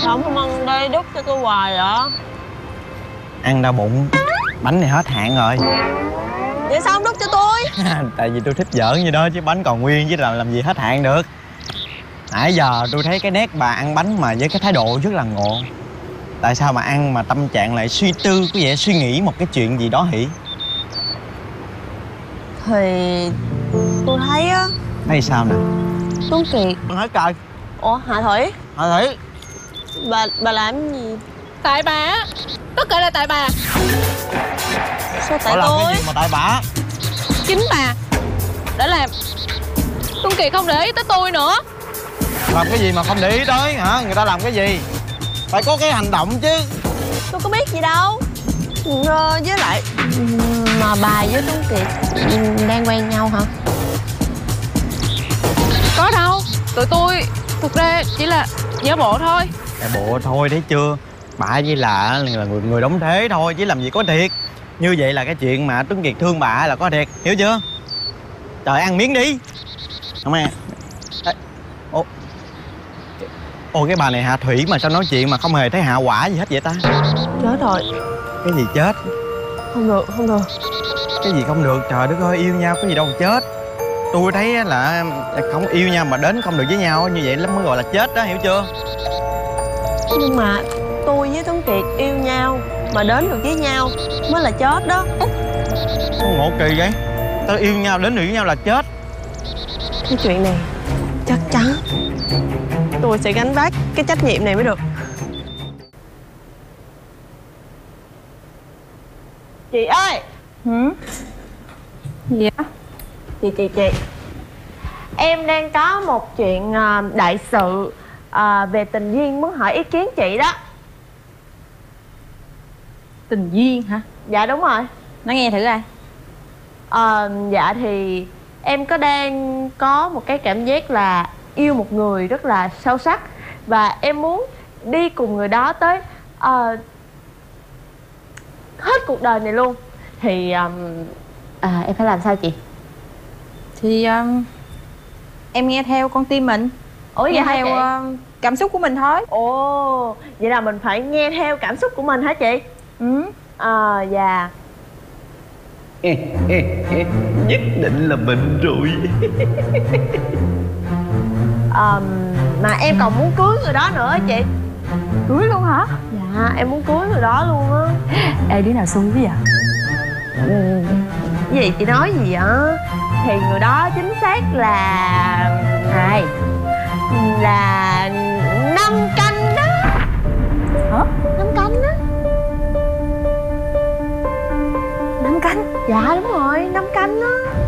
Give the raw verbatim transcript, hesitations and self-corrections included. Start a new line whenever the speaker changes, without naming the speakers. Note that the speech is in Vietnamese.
Không không ăn đây, đút cho tôi hoài vậy?
Ăn đau bụng. Bánh này hết hạn rồi.
Vậy sao không đút cho tôi?
Tại vì tôi thích giỡn như đó chứ bánh còn nguyên chứ làm làm gì hết hạn được. Nãy giờ tôi thấy cái nét bà ăn bánh mà với cái thái độ rất là ngộ. Tại sao mà ăn mà tâm trạng lại suy tư, có vẻ suy nghĩ một cái chuyện gì đó hỉ?
Thì tôi thấy á.
Thấy sao nè?
Tuấn Kiệt.
Con hết coi.
Ủa Hạ Thủy?
Hạ Thủy.
Bà bà làm gì?
Tại bà á. Tất cả là tại bà.
Sao tại
Bà
tôi?
làm cái gì mà tại bà?
Chính bà đã làm. Tuấn Kiệt không để ý tới tôi nữa.
Làm cái gì mà không để ý tới hả? Người ta làm cái gì? Phải có cái hành động chứ.
Tôi có biết gì đâu. Ờ, với lại mà bà với Tuấn Kiệt đang quen nhau hả?
Có đâu. Tụi tôi thực ra chỉ là giả bộ thôi.
Giả bộ thôi thấy chưa? Bà với là là người, người đóng thế thôi chứ làm gì có thiệt. Như vậy là cái chuyện mà Tuấn Kiệt thương bà là có thiệt, hiểu chưa? Trời, ăn miếng đi. Không ăn. Ồ, Ồ cái bà này Hạ Thủy mà sao nói chuyện mà không hề thấy hạ quả gì hết vậy ta?
Chết rồi.
Cái gì chết?
Không được, không được.
Cái gì không được? Trời đất ơi, yêu nhau có gì đâu mà chết. Tôi thấy là không yêu nhau mà đến không được với nhau như vậy lắm mới gọi là chết đó, hiểu chưa?
Nhưng mà tôi với Tuấn Kiệt yêu nhau mà đến được với nhau mới là chết đó.
Sao ngộ kỳ vậy? Tao yêu nhau đến được với nhau là chết.
Cái chuyện này chắc chắn tôi sẽ gánh vác cái trách nhiệm này mới được. Chị ơi.
Hử? Gì á?
Chị chị chị em đang có một chuyện uh, đại sự uh, về tình duyên muốn hỏi ý kiến chị đó.
Tình duyên hả?
Dạ đúng rồi.
Nói nghe thử coi.
Ờ, dạ thì em có đang có một cái cảm giác là yêu một người rất là sâu sắc. Và em muốn đi cùng người đó tới uh, hết cuộc đời này luôn. Thì um, à, em phải làm sao chị?
Thì um, em nghe theo con tim mình.
Ủa vậy
nghe
hả
theo
chị?
uh, cảm xúc của mình thôi.
Ồ, vậy là mình phải nghe theo cảm xúc của mình hả chị?
Ừ.
Ờ, dạ.
Nhất định là bệnh rồi.
um, Mà em còn muốn cưới người đó nữa á chị.
Cưới luôn hả?
Dạ, em muốn cưới người đó luôn á.
Ê, đứa nào xui quá vậy?
Ừ. Cái gì chị nói gì vậy? Thì người đó chính xác là này là năm canh đó.
Hả?
Năm canh đó.
Năm canh?
Dạ đúng rồi, năm canh đó.